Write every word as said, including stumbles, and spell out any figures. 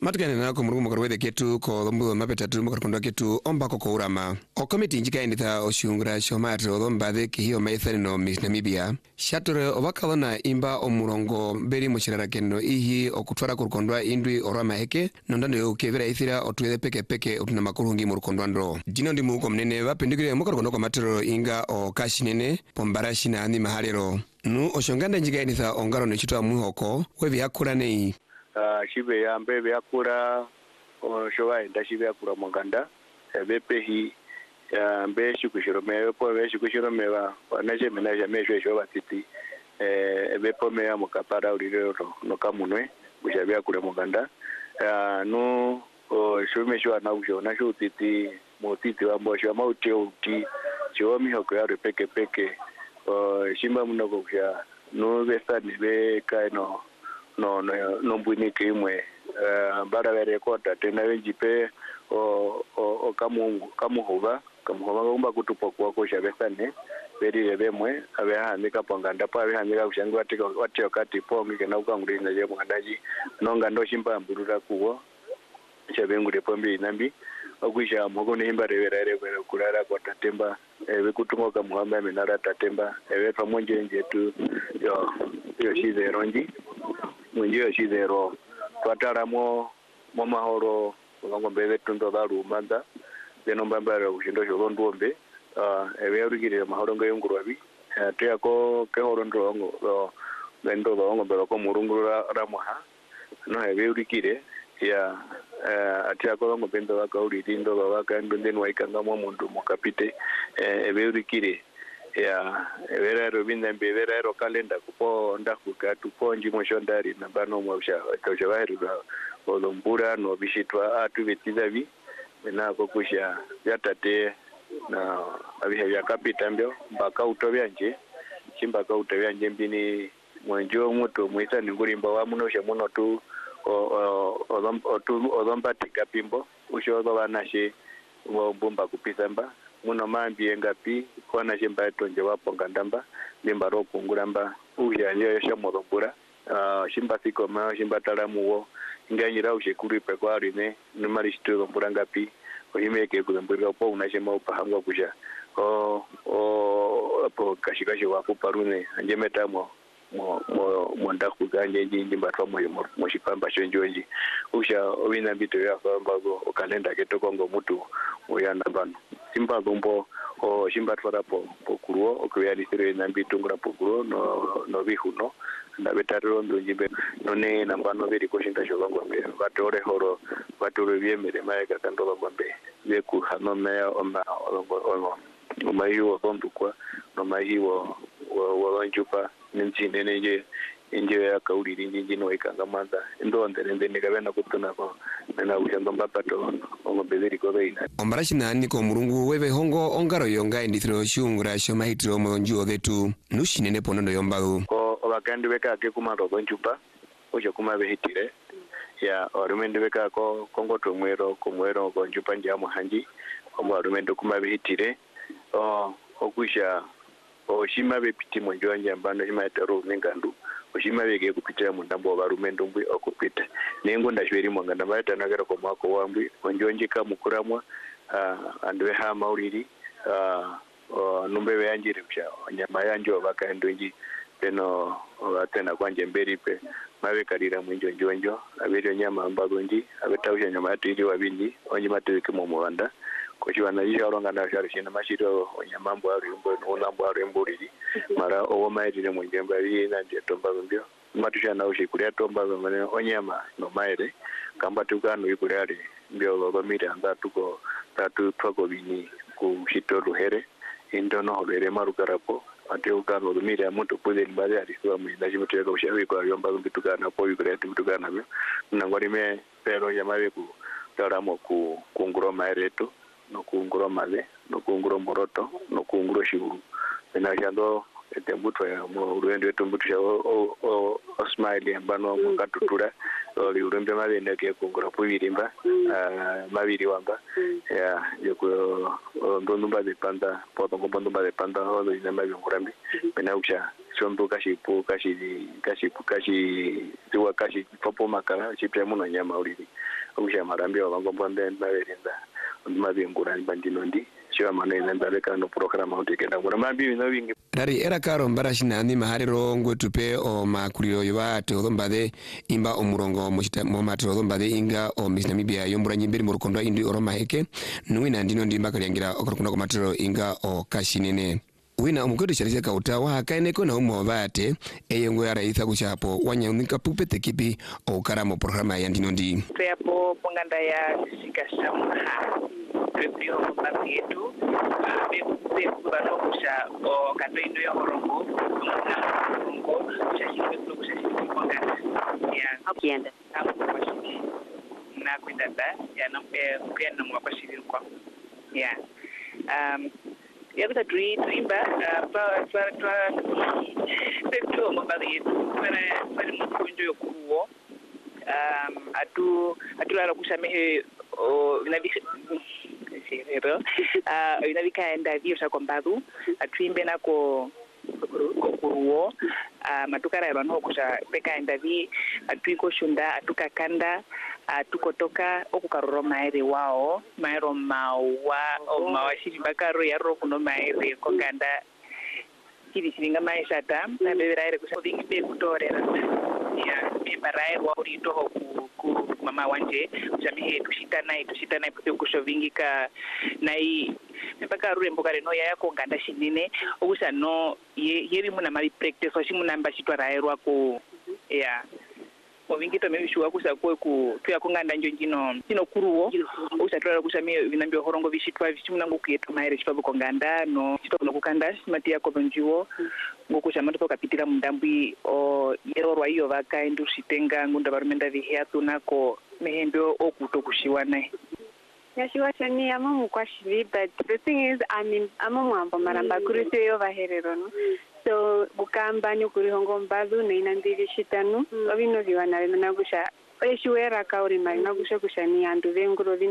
matukane nako murugu mukarwethe ketu ko thombu mapetatu mukarkondo ketu ombako ko urama o komiti njika inditha oshungra shomato thombathe kihio maithani no Miss Namibia shatore obakathona imba omurongo mberi mushirara keno ihi okutwara kurukondwa indwi orama heke nondando yukevera ithira otwethe peke peke utuna makurungi murukondwa ndo dino ndi muko mnene vapindukire mukarkondo ko matero inga o kashinene pombarashi na ani mahalero nu oshonganda njika inditha ongaro nechitwa muhoko wevi yakura nei Uh, shibe ya mbebe ya kura showa enda shibe ya kura mwanganda ebepe hi ya mbe shukushirome po be shukushiromewa wanaje menaje mesho showa titi eh ebepo meya mukapara uliro no kamunwe bushabe ya kura mwanganda uh, no shume showa na usho na sho titi motiti wa mbosho mauti uti chomi hoko ya peke peke uh, shimba mnogo kusha no besani be kaino no no no mbuni kimwe eh bara vere kota tena wenjipe o o kamungu kamuhova kamuhova ngomba kutupa kwa ko shabesane beri ebemwe abe handika panganda pa abe handika kushangwa tika wati wakati pombi kana ukanguri na je mwandaji nonga ndo shimba mburura kuwo chabengure pombi nambi okwisha mugo nimba revera revera kurara kwa tatemba ebe kutungo kamuhamba menara tatemba ebe pamonje njetu yo yo shize ronji mwenjio shizero twatara mo mo mahoro ngo mbele tundo daru manda deno mbambara ushindo shorondombe ah ebe urigire mahoro ngayungurwabi tea ko ke horondo ngo bendo ngo bero ko murungura ramoha no ebe urigire ya atia ko ngo bendo wa kauri dindo wa kando ndeni waikanga mo mundu mukapite ebe urigire ya vera robinda mbevera ro kalenda kupo ndakuka tuponji moshondari nambano mwasha kawahiri olombura no bishitwa atu betizavi na kokusha yatate na abihe ya kapita mbyo mbaka utobyanje chimbaka utobyanje mbini mwenjo muto mwita ningurimba wa munosha muno tu o o odomba tikapimbo usho banashe mbumba kupisamba muno mambi ngapi kona shimba tonje wapo ngandamba limba ro kunguramba uya nyo shamodobura ah shimba siko ma shimba talamuwo nganyira ushekuri pe kwa rine numari shito mbura ngapi oyimeke kuzambura po unashema upahangwa kusha o o po kashikashi wapo parune anjemetamo mo mo monda kuganje jinji mbatwa mo mo shipamba shonjoji usha obina bito ya kwambago okalenda ketokongo mutu oyana bano simba gombo o shimba twara po pokuruo okuyali sire na bitungura pokuruo no no bihuno na betaro ndo jibe none nambano beri ko shinda shogongo be batore horo batore biemere maeka kandoba gombe beku hano meya oma olongo oma hiwo bombukwa no mahiwo wo wanjupa nchine neje inje ya kauli rinji no ikanga manda ndo ndere ndene kabena kutuna ko na ushamba mbapato ongo bezeri ko beina ombarashi nani ko murungu weve hongo ongaro yonga indithiro shungra shomaitiro monju othetu nushinene ponondo yombagu ko obakandi beka ke kumaro bonjupa ojo kuma behitire ya orumende beka ko kongo to mwero ko mwero ko njupa nja muhanji omo orumende kuma behitire o okwisha oshima bepiti monjo anja mbano shima etero nengandu oshima bege kupitira mundambo barumendo mbwi okupita nengo ndashweri mwanganda bayita nagera ko mwako wambwi onjonje ka mukuramwa uh, andwe ha mauriri uh, numbe yanjire bya nyama yanjo bakandonji teno atena kwanje mberipe mabe kalira mwinjo njonjo abiri nyama ambagonji abetawusha nyama atiri wabindi onji mateke mu Rwanda kochiwa na yisha oronga na shari shina mashiro onyamambo ari umbo onambo ari mburiri mara owo maire mu njemba ri na je tomba mbyo matusha na ushi kuria tomba ngane onyama no maire kamba tukano ikuliari mbyo baba mira anda tuko tatu twako bini ku shitoro here indo no holere marukarapo ate ukano mira mutu pule mbali ari kwa mwinda jimutu yako ushawi kwa yomba mbitukana po ikuliari mbitukana byo nangori me pero yamawe ku taramo ku kunguro maire tu no kunguro male no kunguro moroto no kunguro shuru na jando etembuto ya mo ruendo etembuto ya o o o smile ambano ngatutura oli urembe male ndeke kunguro pubirimba mabiri wamba ya yoko ndo numba de panda poto ngombo numba de panda olo ina mabi ngurambi bena ucha chombo kashipu kashi kashipu kashi ziwa kashi popo makala chipya muno nyama ulili okusha marambi wabangomba mbemba berenza mabingura bandino ndi chiwa mane nambeleka no programa utekenda ngura mambi no wingi Dari era karo mbarashina ni mahariro ngwetupe o makuliro yoba teodombade imba omurongo mochita momata odombade inga o Miss Namibia yombura nyimbiri mu rukondo indi oroma heke nuwina ndino ndimba kalyangira okorokunda ko matero inga o kashinene wina omukodo charije kauta wa kaineko na umo bate eyengo ya raitha kuchapo wanyaunika pupete kipi o karamo programa ya ndino ndi peapo ponganda ya sikashamha prepio mbati yetu be be kubano kusha o katoindo ya horongo horongo chashike kusha ponganda ya hakienda na kwendada ya na pia na mwapashiri kwa ya um ya kuta tui tuimba pa pa pa peto mbati yetu para para mkunjo yokuo um atu atulala kusamehe o inabi sirero ah inabikaenda vio sa kombadu atwimbe nako kokuruo ah matukara yano kusha bekaenda vi atwiko shunda atukakanda atukotoka okukaroro maere wao maero mawa o mawashiri bakaro yaro kuno maere konganda kiri siringa maishata na beberaire kusha be kutorera ya bebaraire wa urito ku ku mama wanje kusamihe tushitana tushitana pupe kushovingika nai mpaka rumbo kare no ya konganda shinene okusa no yeri muna mali practice so shimuna mbashitwa raerwa ku ya ovingito mebishuwa kusa kwe ku tuya konganda njonjino sino kuruwo usatwala kusamihe vinambyo horongo bishitwa bishimuna ngokuyetu maire chitwa konganda no chitwa no kukanda matia ko bonjiwo ngokusha mato kapitira mundambwi o yerorwa iyo vaka indushitenga ngunda barumenda vihiatu nako mehembe okutokushiwana yashiwa chani amamu kwashiri but the thing is I mean amamu ambo maramba kuruse yo vaherero no so bukamba nyukuri hongo mbazu na inandiri shitanu obino viwana na gusha eshuera kauri mai na gusha kushani andu venguro